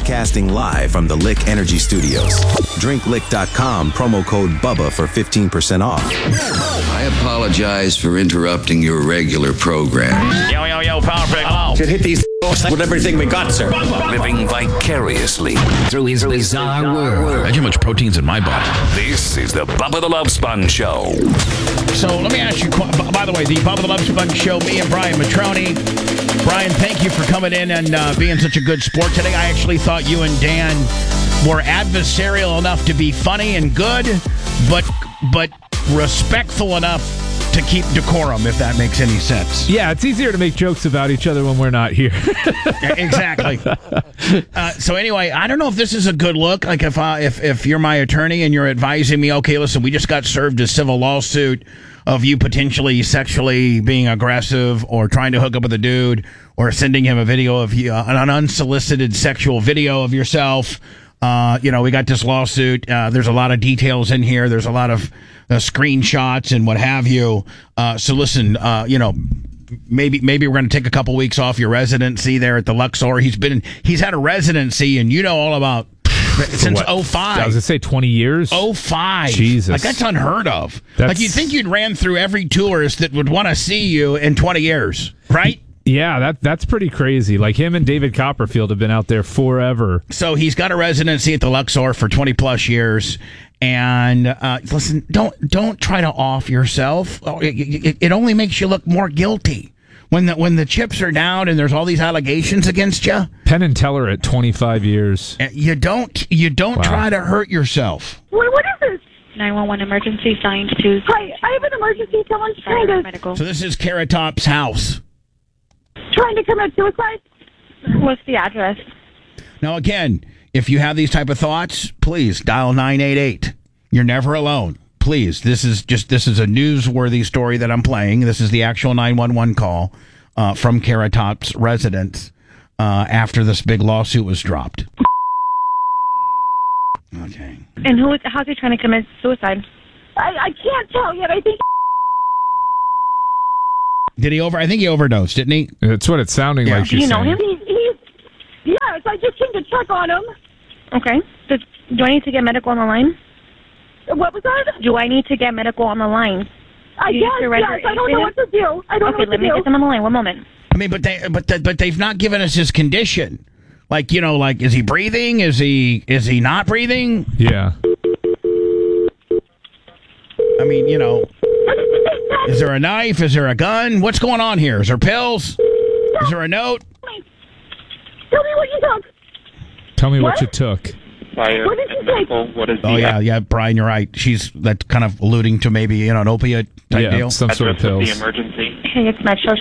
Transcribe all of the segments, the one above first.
Broadcasting live from the Lick Energy Studios. DrinkLick.com, promo code BUBBA for 15% off. I apologize for interrupting your regular program. Yo, Power Play. Hello. Should hit these with everything we got, sir. Living vicariously through his bizarre world. Imagine how much protein's in my body. This is the Bubba the Love Sponge Show. So let me ask you, by the way, the Bubba the Love Sponge Show, me and Brian Matroni. Brian, thank you for coming in and being such a good sport today. I actually thought you and Dan were adversarial enough to be funny and good, but respectful enough to keep decorum, if that makes any sense. Yeah, it's easier to make jokes about each other when we're not here. Exactly. So anyway, I don't know if this is a good look. Like if you're my attorney and you're advising me, okay, listen, we just got served a civil lawsuit of you potentially sexually being aggressive or trying to hook up with a dude or sending him a video of you, an unsolicited sexual video of yourself. We got this lawsuit. There's a lot of details in here. There's a lot of screenshots and what have you. So listen, maybe we're going to take a couple weeks off your residency there at the Luxor. He's had a residency, and you know all about since 05. I was going to say 20 years. 05. Jesus. Like, that's unheard of. Like, you'd think you'd ran through every tourist that would want to see you in 20 years, right? Yeah, that's pretty crazy. Like, him and David Copperfield have been out there forever. So he's got a residency at the Luxor for 20 plus years. And listen, don't try to off yourself. It only makes you look more guilty when the chips are down and there's all these allegations against you. Penn and Teller at 25 years. You don't try to hurt yourself. Wait, what is this? 911 emergency signs to. Hi, I have an emergency. Someone's trying to medical. So this is Carrot Top's house. Trying to commit suicide. What's the address? Now again, if you have these type of thoughts, please dial 988. You're never alone. Please, this is a newsworthy story that I'm playing. This is the actual 911 call from Carrot Top's residence after this big lawsuit was dropped. Okay. And how's he trying to commit suicide? I can't tell yet. I think. I think he overdosed, didn't he? That's what it's sounding like. Do you know him? Yes, I just came to check on him. Okay. Do I need to get medical on the line? What was that? Do I need to get medical on the line? Yes, I don't know what to do. Okay, let me get them on the line. One moment. I mean, but they've not given us his condition. Like, is he breathing? Is he not breathing? Yeah. I mean, is there a knife? Is there a gun? What's going on here? Is there pills? Is there a note? Tell me what you took. Tell me what you took. Fire What did you and medical. What is the Yeah, Brian, you're right. That's kind of alluding to maybe an opiate type deal. Some sort of address of pills. the emergency? Hey, it's Metro.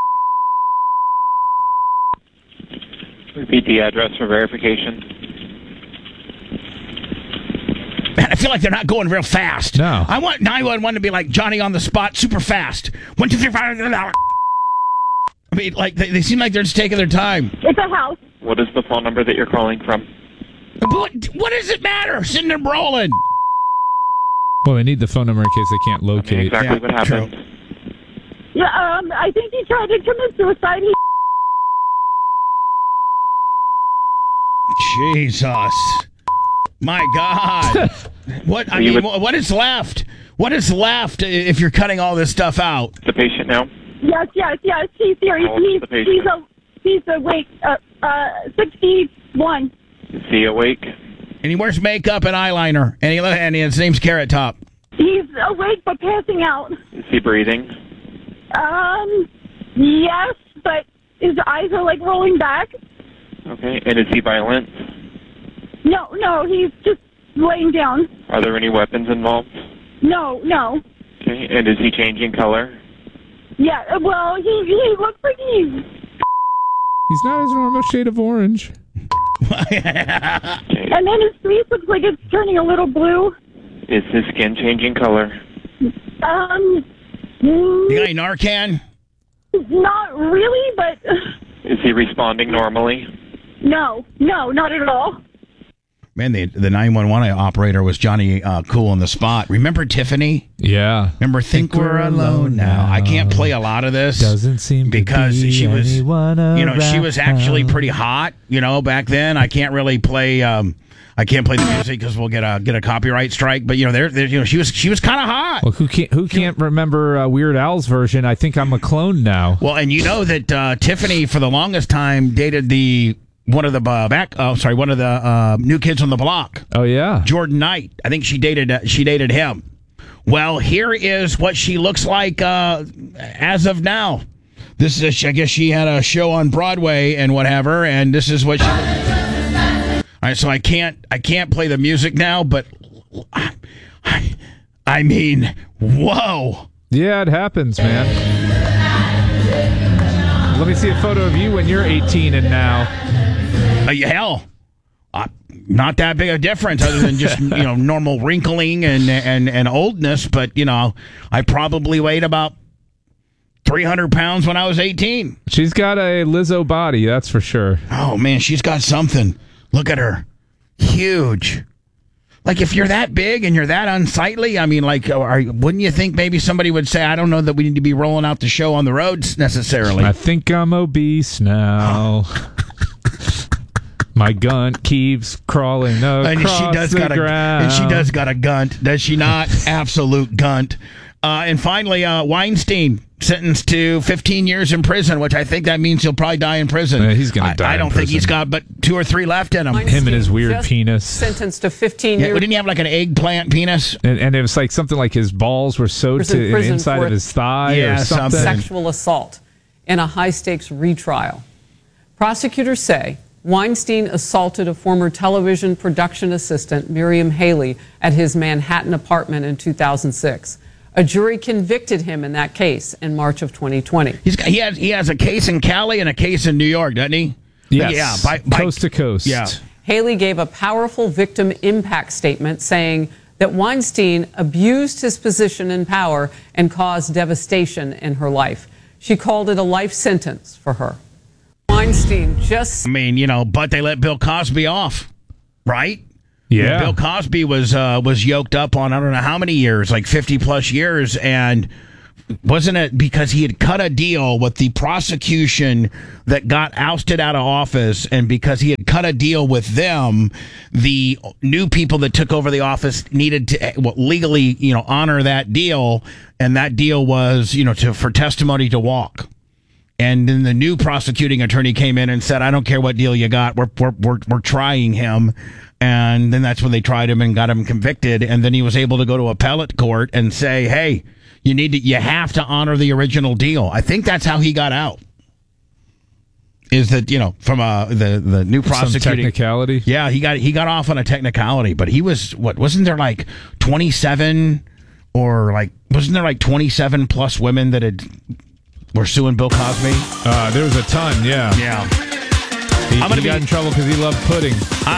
Repeat the address for verification. Man, I feel like they're not going real fast. No. I want 911 to be like Johnny on the spot, super fast. 1, 2, 3, 4. I mean, like they seem like they're just taking their time. It's a house. What is the phone number that you're calling from? What does it matter? Sitting there rolling. Well, they need the phone number in case they can't locate. Exactly what happened. True. Yeah, I think he tried to commit suicide. Jesus. My God. What is left? What is left if you're cutting all this stuff out? The patient now? Yes. He's here. How old is the patient? He's awake. 61. Is he awake? And he wears makeup and eyeliner. And his name's Carrot Top. He's awake but passing out. Is he breathing? Yes, but his eyes are like rolling back. Okay. And is he violent? No, he's just laying down. Are there any weapons involved? No. Okay. And is he changing color? Yeah, well, he looks like he's not his normal shade of orange. Okay. And then his face looks like it's turning a little blue. Is his skin changing color? You got any Narcan? Not really, but Is he responding normally? no, not at all. Man, the 911 operator was Johnny Cool on the spot. Remember Tiffany? Yeah. Remember Think We're Alone Now? I can't play a lot of this. Doesn't seem because to be she was, she was actually around. pretty hot, back then. I can't really play. I can't play the music because we'll get a copyright strike. But she was kind of hot. Well, who can't remember Weird Al's version? I think I'm a clone now. Well, and you know that Tiffany for the longest time dated one of the New Kids on the Block. Oh yeah, Jordan Knight. I think she dated him. Well, here is what she looks like as of now. This is, I guess, she had a show on Broadway and whatever, and this is what she. All right, so I can't play the music now, but I mean, whoa. Yeah, it happens, man. Let me see a photo of you when you're 18 and now. Hell, not that big a difference other than just normal wrinkling and oldness. But I probably weighed about 300 pounds when I was 18. She's got a Lizzo body, that's for sure. Oh man, she's got something. Look at her, huge. Like if you're that big and you're that unsightly, I mean, wouldn't you think maybe somebody would say, I don't know that we need to be rolling out the show on the roads necessarily. I think I'm obese now. My gunt keeps crawling across and she does the ground. And she does got a gunt, does she not? Absolute gunt. And finally, Weinstein sentenced to 15 years in prison, which I think that means he'll probably die in prison. He's going to die. I don't think he's got but 2 or 3 left in him. Him and his weird penis. Sentenced to 15 years. Didn't he have like an eggplant penis? And it was like something like his balls were sewed to the inside of his thigh or something. Sexual assault in a high-stakes retrial. Prosecutors say Weinstein assaulted a former television production assistant, Miriam Haley, at his Manhattan apartment in 2006. A jury convicted him in that case in March of 2020. He has a case in Cali and a case in New York, doesn't he? Yes. Yeah, coast to coast. Yeah. Haley gave a powerful victim impact statement saying that Weinstein abused his position and power and caused devastation in her life. She called it a life sentence for her. Weinstein just... I mean, but they let Bill Cosby off, right? Yeah. Bill Cosby was yoked up on I don't know how many years, like 50 plus years, and wasn't it because he had cut a deal with the prosecution that got ousted out of office, and because he had cut a deal with them, the new people that took over the office needed to legally, honor that deal, and that deal was, for testimony to walk. And then the new prosecuting attorney came in and said, "I don't care what deal you got, we're trying him." And then that's when they tried him and got him convicted. And then he was able to go to appellate court and say, "Hey, you have to honor the original deal." I think that's how he got out. Is that from the new prosecuting some technicality? Yeah, he got off on a technicality, but he was wasn't there like 27 or wasn't there like 27 plus women that were suing Bill Cosby? There was a ton, yeah. Yeah. He got in trouble because he loved pudding.